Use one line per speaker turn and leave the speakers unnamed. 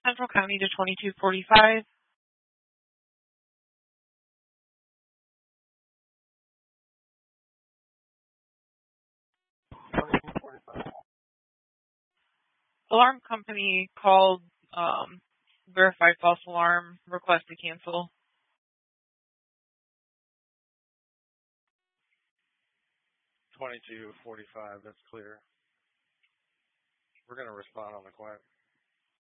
Central County to 2245. Alarm company called, verified false alarm, request to cancel.
2245, that's clear. We're going to respond on the quiet.